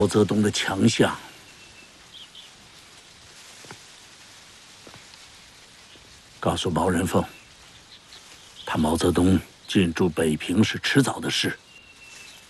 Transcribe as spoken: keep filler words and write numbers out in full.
毛泽东的强项。告诉毛人凤，他毛泽东进驻北平是迟早的事。